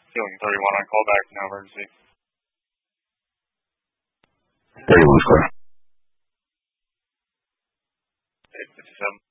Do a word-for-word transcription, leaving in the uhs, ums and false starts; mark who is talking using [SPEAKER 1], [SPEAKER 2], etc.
[SPEAKER 1] Ceiling thirty-one on call back, no emergency.
[SPEAKER 2] thirty-one, square.
[SPEAKER 1] eight fifty-seven.